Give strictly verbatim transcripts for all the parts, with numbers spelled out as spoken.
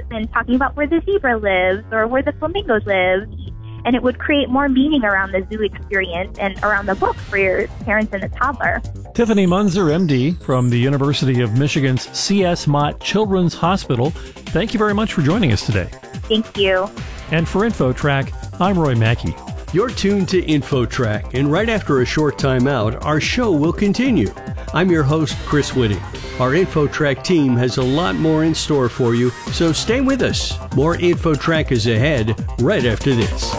and talking about where the zebra lives or where the flamingos live. And it would create more meaning around the zoo experience and around the book for your parents and the toddler. Tiffany Munzer, M D, from the University of Michigan's C S. Mott Children's Hospital. Thank you very much for joining us today. Thank you. And for InfoTrack, I'm Roy Mackey. You're tuned to InfoTrack, and right after a short time out, our show will continue. I'm your host, Chris Whitting. Our InfoTrack team has a lot more in store for you, so stay with us. More InfoTrack is ahead right after this.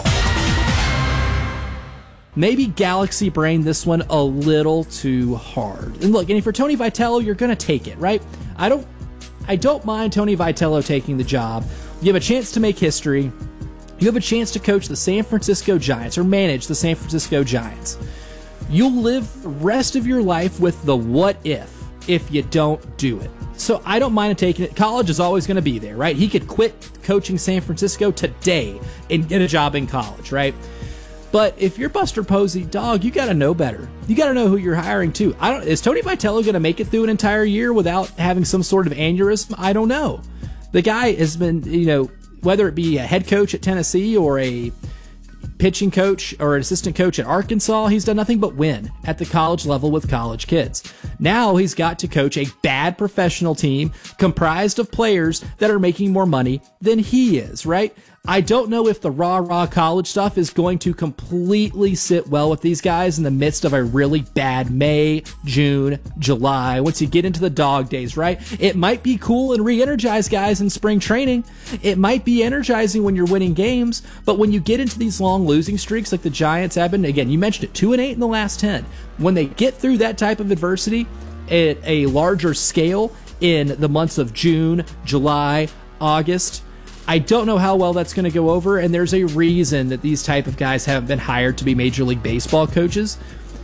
Maybe Galaxy Brain this one a little too hard. And look, and if you're Tony Vitello, you're going to take it, right? I don't I don't mind Tony Vitello taking the job. You have a chance to make history. You have a chance to coach the San Francisco Giants or manage the San Francisco Giants. You'll live the rest of your life with the what if, if you don't do it. So I don't mind him taking it. College is always going to be there, right? He could quit coaching San Francisco today and get a job in college, right? But if you're Buster Posey, dog, you got to know better. You got to know who you're hiring too. I don't. Is Tony Vitello going to make it through an entire year without having some sort of aneurysm? I don't know. The guy has been, you know, whether it be a head coach at Tennessee or a pitching coach or an assistant coach at Arkansas, he's done nothing but win at the college level with college kids. Now he's got to coach a bad professional team comprised of players that are making more money than he is, right? I don't know if the raw, raw college stuff is going to completely sit well with these guys in the midst of a really bad May, June, July. Once you get into the dog days, right? It might be cool and re-energize guys in spring training. It might be energizing when you're winning games, but when you get into these long losing streaks like the Giants have been, again, you mentioned it, two and eight in the last ten. When they get through that type of adversity at a larger scale in the months of June, July, August, I don't know how well that's going to go over, and there's a reason that these type of guys haven't been hired to be Major League Baseball coaches.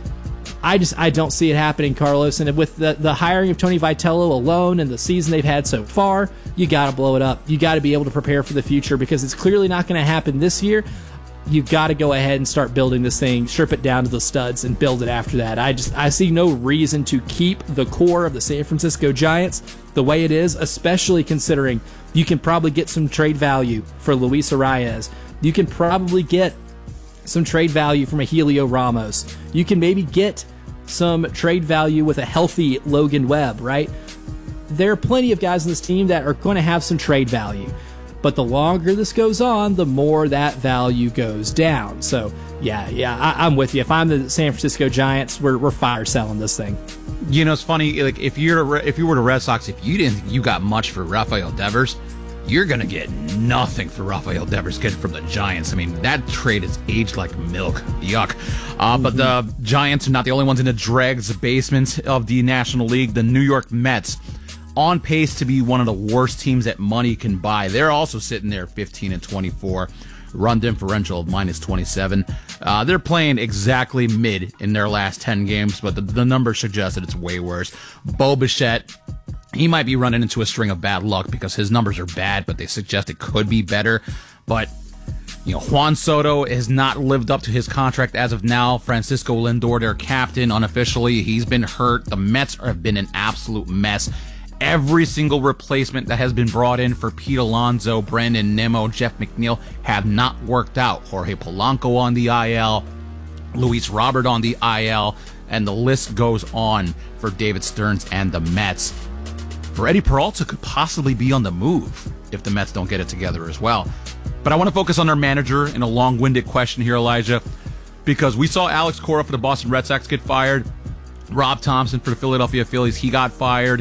I just I don't see it happening, Carlos. And with the, the hiring of Tony Vitello alone and the season they've had so far, you got to blow it up. You got to be able to prepare for the future because it's clearly not going to happen this year. You've got to go ahead and start building this thing, strip it down to the studs, and build it after that. I just I see no reason to keep the core of the San Francisco Giants the way it is, especially considering you can probably get some trade value for Luis Arias. You can probably get some trade value from a Helio Ramos. You can maybe get some trade value with a healthy Logan Webb, right? There are plenty of guys on this team that are going to have some trade value. But the longer this goes on, the more that value goes down. So, yeah, yeah, I, I'm with you. If I'm the San Francisco Giants, we're we're fire selling this thing. You know, it's funny. Like if you're if you were the Red Sox, if you didn't think you got much for Rafael Devers, you're gonna get nothing for Rafael Devers getting from the Giants. I mean, that trade is aged like milk. Yuck. Uh, mm-hmm. But the Giants are not the only ones in the dregs, the basement of the National League. The New York Mets, on pace to be one of the worst teams that money can buy. They're also sitting there fifteen and twenty-four, run differential of minus twenty-seven. Uh, they're playing exactly mid in their last ten games, but the, the numbers suggest that it's way worse. Bo Bichette, he might be running into a string of bad luck because his numbers are bad, but they suggest it could be better. But, you know, Juan Soto has not lived up to his contract as of now. Francisco Lindor, their captain, unofficially, he's been hurt. The Mets have been an absolute mess. Every single replacement that has been brought in for Pete Alonso, Brandon Nimmo, Jeff McNeil have not worked out. Jorge Polanco on the I L, Luis Robert on the I L, and the list goes on for David Stearns and the Mets. Freddie Peralta could possibly be on the move if the Mets don't get it together as well. But I want to focus on their manager in a long-winded question here, Elijah, because we saw Alex Cora for the Boston Red Sox get fired. Rob Thompson for the Philadelphia Phillies, he got fired.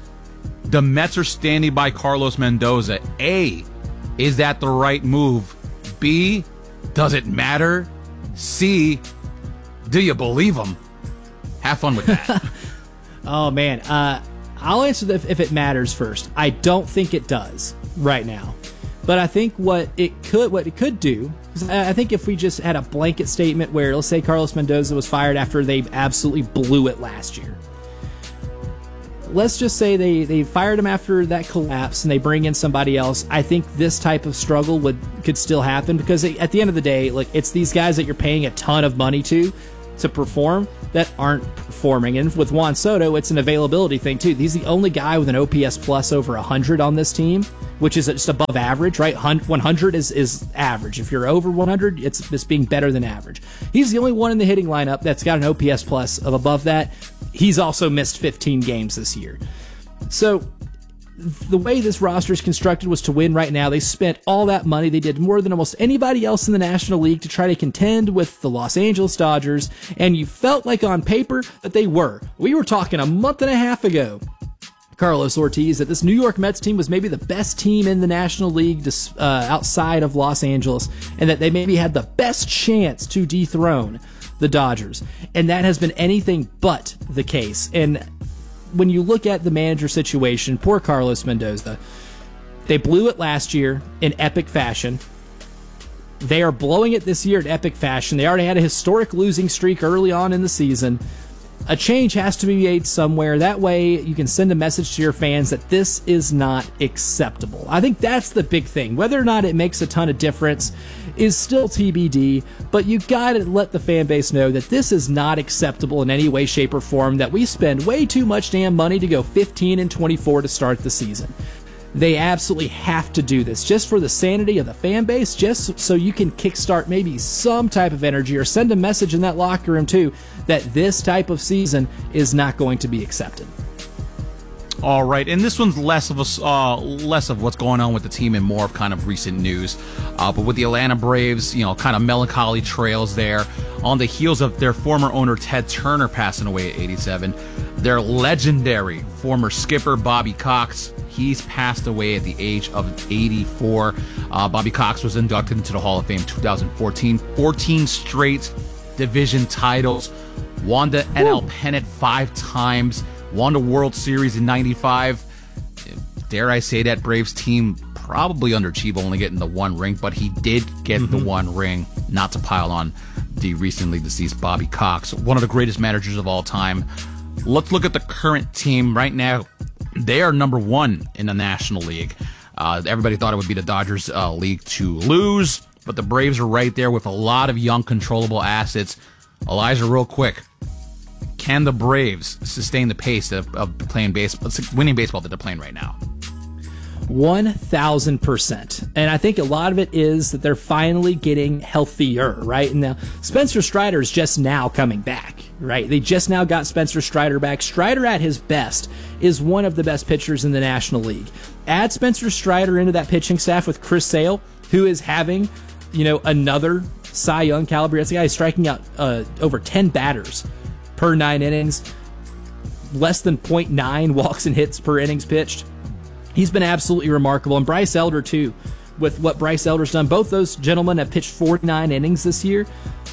The Mets are standing by Carlos Mendoza. A, is that the right move? B, does it matter? C, do you believe him? Have fun with that. Oh, man. Uh, I'll answer if, if it matters first. I don't think it does right now. But I think what it could what it could do, I think if we just had a blanket statement where, let's say Carlos Mendoza was fired after they absolutely blew it last year. Let's just say they, they fired him after that collapse and they bring in somebody else. I think this type of struggle would could still happen because at the end of the day, like it's these guys that you're paying a ton of money to to perform. that aren't performing. And with Juan Soto, it's an availability thing too. He's the only guy with an O P S plus over one hundred on this team, which is just above average, right? one hundred is, is average. If you're over one hundred, it's, it's being better than average. He's the only one in the hitting lineup that's got an O P S plus of above that. He's also missed fifteen games this year. So the way this roster is constructed was to win right now. They spent all that money. They did more than almost anybody else in the National League to try to contend with the Los Angeles Dodgers, and you felt like on paper that they were. We were talking a month and a half ago, Carlos Ortiz, that this New York Mets team was maybe the best team in the National League uh, outside of Los Angeles, and that they maybe had the best chance to dethrone the Dodgers. And that has been anything but the case. And when you look at the manager situation, poor Carlos Mendoza, they blew it last year in epic fashion. They are blowing it this year in epic fashion. They already had a historic losing streak early on in the season. A change has to be made somewhere. That way you can send a message to your fans that this is not acceptable. I think that's the big thing. Whether or not it makes a ton of difference is still T B D, but you gotta let the fan base know that this is not acceptable in any way, shape, or form, that we spend way too much damn money to go fifteen and twenty-four to start the season. They absolutely have to do this just for the sanity of the fan base, just so you can kickstart maybe some type of energy or send a message in that locker room too that this type of season is not going to be accepted. All right, and this one's less of a uh, less of what's going on with the team and more of kind of recent news. Uh, but with the Atlanta Braves, you know, kind of melancholy trails there on the heels of their former owner Ted Turner passing away at eighty-seven. Their legendary former skipper Bobby Cox, he's passed away at the age of eighty-four. Uh, Bobby Cox was inducted into the Hall of Fame in two thousand fourteen. fourteen straight division titles, won the N L pennant five times. Won the World Series in ninety-five. Dare I say that Braves team probably underachieved, only getting the one ring, but he did get mm-hmm. the one ring, not to pile on the recently deceased Bobby Cox, one of the greatest managers of all time. Let's look at the current team right now. They are number one in the National League. Uh, everybody thought it would be the Dodgers uh, league to lose, but the Braves are right there with a lot of young, controllable assets. Elijah, real quick, can the Braves sustain the pace of, of playing baseball, winning baseball that they're playing right now? one thousand percent. And I think a lot of it is that they're finally getting healthier, right? And now Spencer Strider is just now coming back, right? They just now got Spencer Strider back. Strider at his best is one of the best pitchers in the National League. Add Spencer Strider into that pitching staff with Chris Sale, who is having, you know, another Cy Young caliber. That's a guy who's striking out uh, over ten batters per nine innings, less than point nine walks and hits per innings pitched. He's been absolutely remarkable. And Bryce Elder, too, with what Bryce Elder's done. Both those gentlemen have pitched forty-nine innings this year.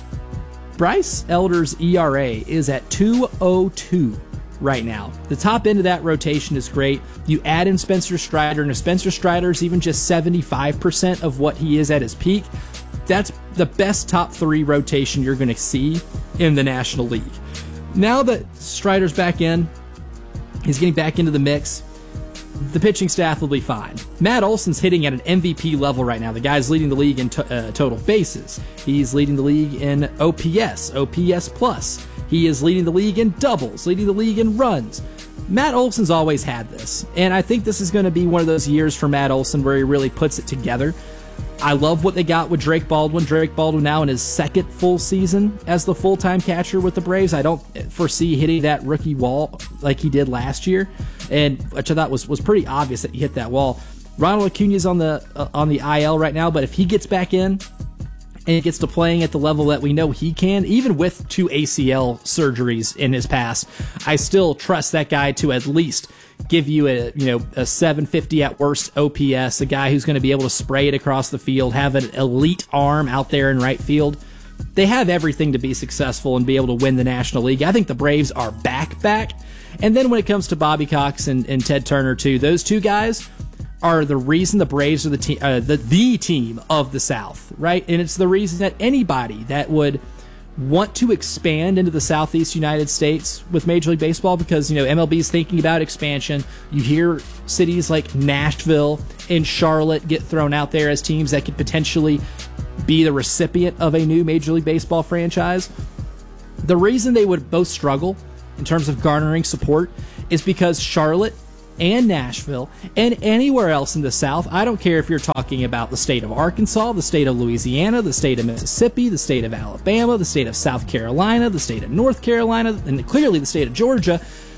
Bryce Elder's E R A is at two oh two right now. The top end of that rotation is great. You add in Spencer Strider, and if Spencer Strider's even just seventy-five percent of what he is at his peak, that's the best top three rotation you're going to see in the National League. Now that Strider's back in, he's getting back into the mix, the pitching staff will be fine. Matt Olson's hitting at an M V P level right now. The guy's leading the league in to, uh, total bases. He's leading the league in O P S, O P S plus. He is leading the league in doubles, leading the league in runs. Matt Olson's always had this, and I think this is going to be one of those years for Matt Olson where he really puts it together. I love what they got with Drake Baldwin. Drake Baldwin now in his second full season as the full-time catcher with the Braves. I don't foresee hitting that rookie wall like he did last year, and which I thought was, was pretty obvious that he hit that wall. Ronald Acuna's on the uh, on the I L right now, but if he gets back in and he gets to playing at the level that we know he can, even with two A C L surgeries in his past, I still trust that guy to at least give you a you know a seven fifty at worst O P S, a guy who's going to be able to spray it across the field, have an elite arm out there in right field. They have everything to be successful and be able to win the National League. I think the Braves are back back. And then when it comes to Bobby Cox and, and Ted Turner too, those two guys are the reason the Braves are the team, uh, the the team of the South, right? And it's the reason that anybody that would want to expand into the Southeast United States with Major League Baseball, because, you know, M L B is thinking about expansion. You hear cities like Nashville and Charlotte get thrown out there as teams that could potentially be the recipient of a new Major League Baseball franchise. The reason they would both struggle in terms of garnering support is because Charlotte and Nashville and anywhere else in the South, I don't care if you're talking about the state of Arkansas, the state of Louisiana, the state of Mississippi, the state of Alabama, the state of South Carolina, the state of North Carolina, and clearly the state of Georgia,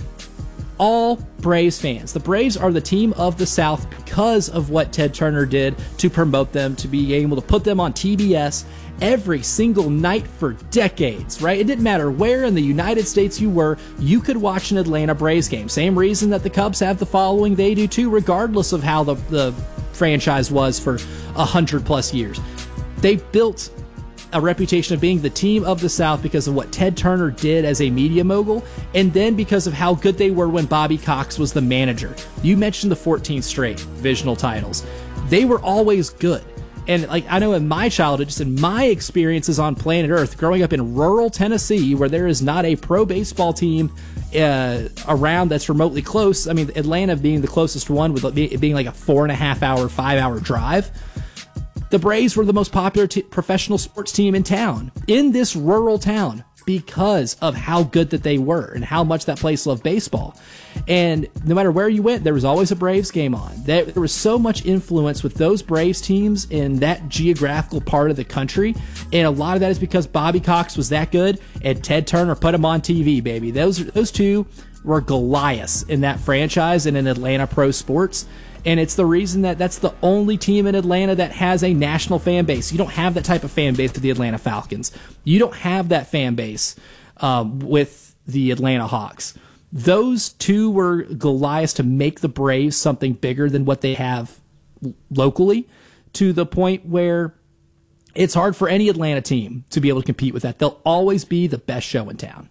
all Braves fans. The Braves are the team of the South because of what Ted Turner did to promote them, to be able to put them on T B S every single night for decades, right? It didn't matter where in the United States you were, you could watch an Atlanta Braves game. Same reason that the Cubs have the following they do too, regardless of how the, the franchise was for a hundred plus years. They built a reputation of being the team of the South because of what Ted Turner did as a media mogul, and then because of how good they were when Bobby Cox was the manager. You mentioned the fourteenth straight divisional titles. They were always good. And like I know in my childhood, just in my experiences on planet Earth, growing up in rural Tennessee, where there is not a pro baseball team uh, around that's remotely close. I mean, Atlanta being the closest one, with it being like a four and a half hour, five hour drive. The Braves were the most popular t- professional sports team in town, in this rural town, because of how good that they were and how much that place loved baseball. And no matter where you went, there was always a Braves game on. There, there was so much influence with those Braves teams in that geographical part of the country, and a lot of that is because Bobby Cox was that good and Ted Turner put him on T V, baby. Those those two were Goliaths in that franchise and in Atlanta pro sports. And it's the reason that that's the only team in Atlanta that has a national fan base. You don't have that type of fan base with the Atlanta Falcons. You don't have that fan base um, with the Atlanta Hawks. Those two were Goliaths to make the Braves something bigger than what they have locally, to the point where it's hard for any Atlanta team to be able to compete with that. They'll always be the best show in town.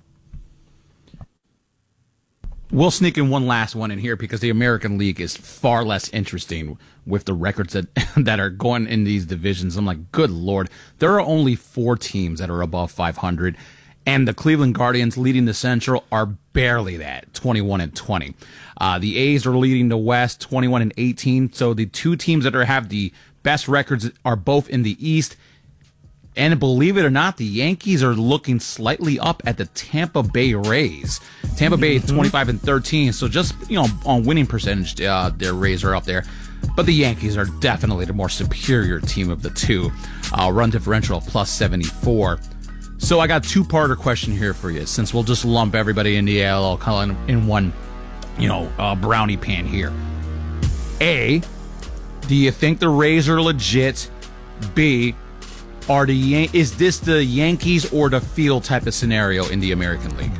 We'll sneak in one last one in here because the American League is far less interesting with the records that that are going in these divisions. I'm like, good Lord, there are only four teams that are above five hundred, and the Cleveland Guardians leading the Central are barely that, twenty-one and twenty. Uh, the A's are leading the West, twenty-one and eighteen. So the two teams that are have the best records are both in the East. And believe it or not, the Yankees are looking slightly up at the Tampa Bay Rays. Tampa Bay is twenty-five and thirteen, so just, you know, on winning percentage, uh, their Rays are up there. But the Yankees are definitely the more superior team of the two. Uh, run differential of plus seventy-four. So I got a two-parter question here for you, since we'll just lump everybody in the A L kind of in one, you know, uh, brownie pan here. A, do you think the Rays are legit? B, Are the Yan- is this the Yankees or the field type of scenario in the American League?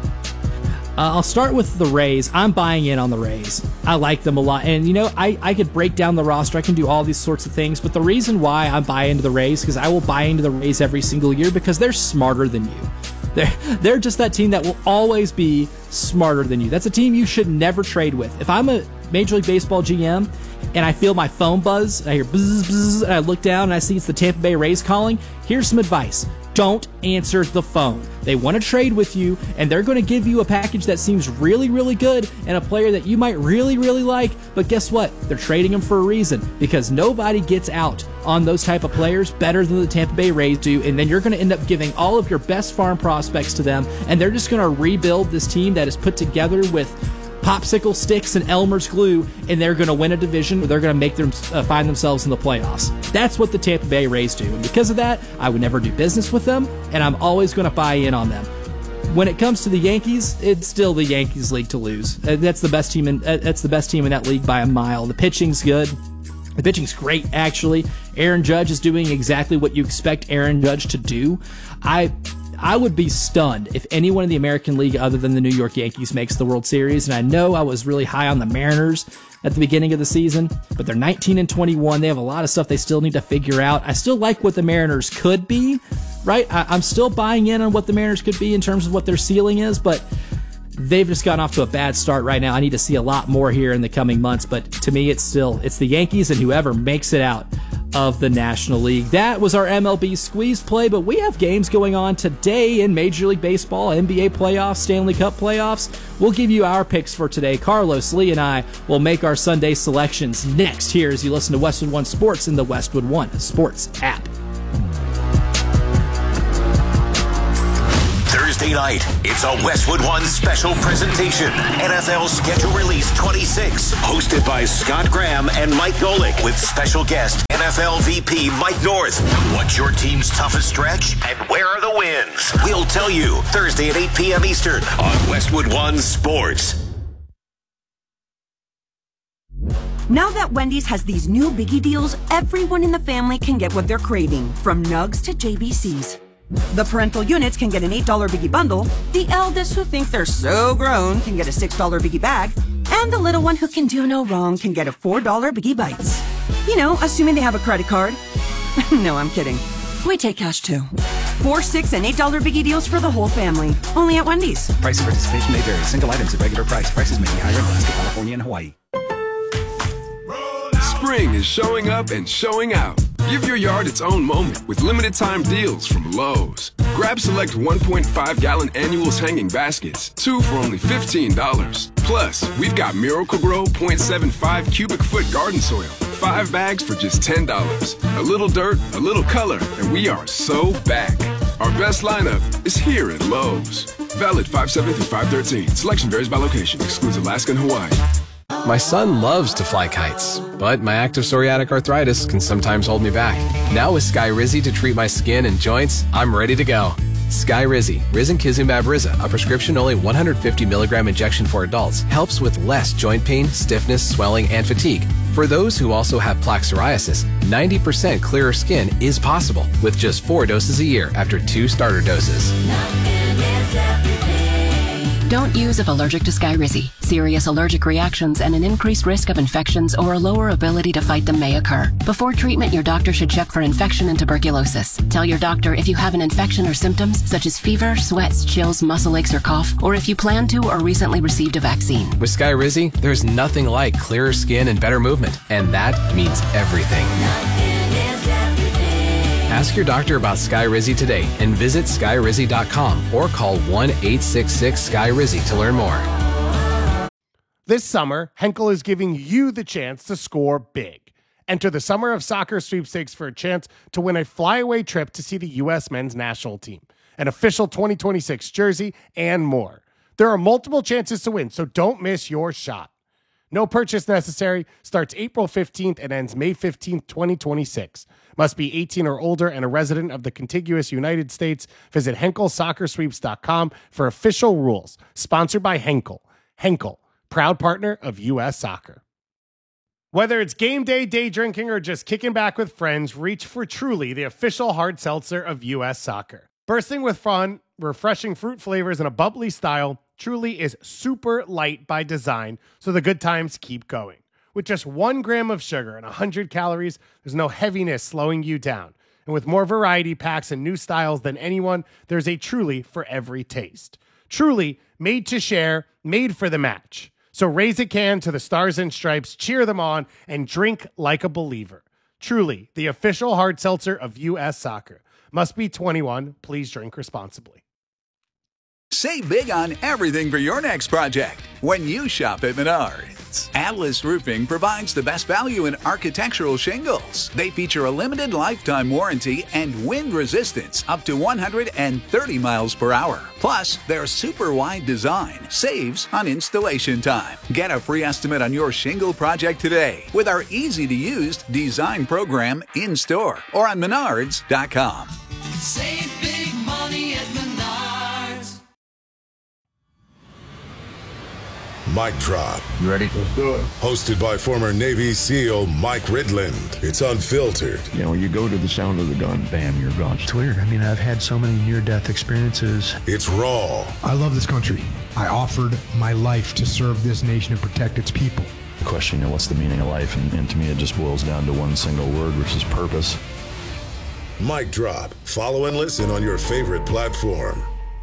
Uh, I'll start with the Rays. I'm buying in on the Rays. I like them a lot. And, you know, I, I could break down the roster. I can do all these sorts of things. But the reason why I buy into the Rays, because I will buy into the Rays every single year, because they're smarter than you. They're, they're just that team that will always be smarter than you. That's a team you should never trade with. If I'm a Major League Baseball G M and I feel my phone buzz, and I hear buzz, buzz, and I look down and I see it's the Tampa Bay Rays calling, here's some advice. Don't answer the phone. They want to trade with you, and they're going to give you a package that seems really, really good and a player that you might really, really like. But guess what? They're trading him for a reason, because nobody gets out on those type of players better than the Tampa Bay Rays do. And then you're going to end up giving all of your best farm prospects to them, and they're just going to rebuild this team that is put together with popsicle sticks and Elmer's glue, and they're going to win a division, or they're going to make them uh, find themselves in the playoffs. That's what the Tampa Bay Rays do, and because of that, I would never do business with them, and I'm always going to buy in on them. When it comes to the Yankees, it's still the Yankees' league to lose. Uh, that's the best team in uh, that's the best team in that league by a mile. The pitching's good. The pitching's great, actually. Aaron Judge is doing exactly what you expect Aaron Judge to do. I. I would be stunned if anyone in the American League other than the New York Yankees makes the World Series. And I know I was really high on the Mariners at the beginning of the season, but they're nineteen and twenty-one. They have a lot of stuff they still need to figure out. I still like what the Mariners could be, right? I, I'm still buying in on what the Mariners could be in terms of what their ceiling is, but they've just gotten off to a bad start right now. I need to see a lot more here in the coming months, but to me, it's still, it's the Yankees and whoever makes it out of the National League. That was our M L B squeeze play, but we have games going on today in Major League Baseball, N B A playoffs, Stanley Cup playoffs. We'll give you our picks for today. Carlos, Lee, and I will make our Sunday selections next here as you listen to Westwood One Sports in the Westwood One Sports app. Thursday Thursday night, it's a Westwood One special presentation. N F L Schedule Release twenty-six, hosted by Scott Graham and Mike Golick, with special guest N F L V P Mike North. What's your team's toughest stretch, and where are the wins? We'll tell you Thursday at eight p.m. Eastern on Westwood One Sports. Now that Wendy's has these new biggie deals, everyone in the family can get what they're craving, from nugs to J B Cs. The parental units can get an eight dollar biggie bundle, the eldest who think they're so grown can get a six dollar biggie bag, and the little one who can do no wrong can get a four dollar biggie bites. You know, assuming they have a credit card. No, I'm kidding. We take cash too. Four, six, and eight dollar biggie deals for the whole family. Only at Wendy's. Price of participation may vary. Single items at regular price. Prices may be higher in Alaska, California, and Hawaii. Spring is showing up and showing out. Give your yard its own moment with limited time deals from Lowe's. Grab select one point five gallon annuals hanging baskets, two for only fifteen dollars. Plus, we've got Miracle-Gro point seven five cubic foot garden soil, five bags for just ten dollars. A little dirt, a little color, and we are so back. Our best lineup is here at Lowe's. Valid five seven through five thirteen. Selection varies by location. Excludes Alaska and Hawaii. My son loves to fly kites, but my active psoriatic arthritis can sometimes hold me back. Now with Skyrizi to treat my skin and joints, I'm ready to go. Skyrizi, Risankizumab Riza, a prescription-only one hundred fifty milligram injection for adults, helps with less joint pain, stiffness, swelling, and fatigue. For those who also have plaque psoriasis, ninety percent clearer skin is possible with just four doses a year after two starter doses. Don't use if allergic to Skyrizi. Serious allergic reactions and an increased risk of infections or a lower ability to fight them may occur. Before treatment, your doctor should check for infection and tuberculosis. Tell your doctor if you have an infection or symptoms such as fever, sweats, chills, muscle aches, or cough, or if you plan to or recently received a vaccine. With Skyrizi, there's nothing like clearer skin and better movement, and that means everything. Ask your doctor about Skyrizi today and visit Skyrizi dot com or call one eight six six Sky Rizi to learn more. This summer, Henkel is giving you the chance to score big. Enter the Summer of Soccer sweepstakes for a chance to win a flyaway trip to see the U S men's national team, an official twenty twenty-six jersey, and more. There are multiple chances to win, so don't miss your shot. No purchase necessary. Starts April fifteenth and ends May fifteenth, twenty twenty-six. Must be eighteen or older and a resident of the contiguous United States. Visit Henkel Soccer Sweeps dot com for official rules. Sponsored by Henkel. Henkel, proud partner of U S Soccer. Whether it's game day, day drinking, or just kicking back with friends, reach for Truly, the official hard seltzer of U S Soccer. Bursting with fun, refreshing fruit flavors, and a bubbly style, Truly is super light by design, so the good times keep going. With just one gram of sugar and one hundred calories, there's no heaviness slowing you down. And with more variety packs and new styles than anyone, there's a Truly for every taste. Truly, made to share, made for the match. So raise a can to the Stars and Stripes, cheer them on, and drink like a believer. Truly, the official hard seltzer of U S Soccer. Must be twenty-one. Please drink responsibly. Save big on everything for your next project when you shop at Menards. Atlas Roofing provides the best value in architectural shingles. They feature a limited lifetime warranty and wind resistance up to one hundred thirty miles per hour. Plus, their super wide design saves on installation time. Get a free estimate on your shingle project today with our easy-to-use design program in store or on Menards dot com. Save big money at Menards. Mic Drop. You ready? Let's do it. Hosted by former Navy SEAL Mike Ridland. It's unfiltered. You know, you go to the sound of the gun, bam, you're gone. It's weird. I mean, I've had so many near-death experiences. It's raw. I love this country. I offered my life to serve this nation and protect its people. The question, you know, what's the meaning of life? And, and to me, it just boils down to one single word, which is purpose. Mic Drop. Follow and listen on your favorite platform.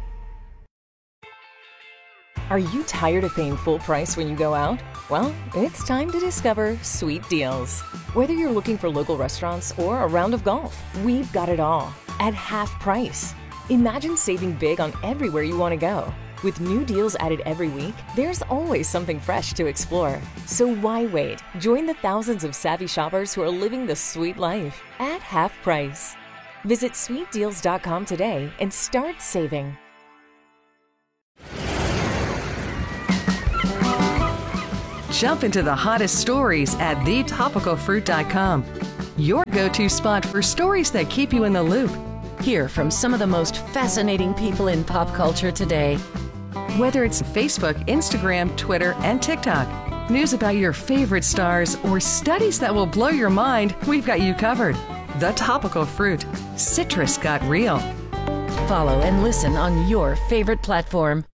Are you tired of paying full price when you go out? Well, it's time to discover Sweet Deals. Whether you're looking for local restaurants or a round of golf, we've got it all at half price. Imagine saving big on everywhere you want to go. With new deals added every week, there's always something fresh to explore. So why wait? Join the thousands of savvy shoppers who are living the sweet life at half price. Visit sweet deals dot com today and start saving. Jump into the hottest stories at the topical fruit dot com. Your go-to spot for stories that keep you in the loop. Hear from some of the most fascinating people in pop culture today. Whether it's Facebook, Instagram, Twitter, and TikTok, news about your favorite stars, or studies that will blow your mind, we've got you covered. The Topical Fruit. Citrus got real. Follow and listen on your favorite platform.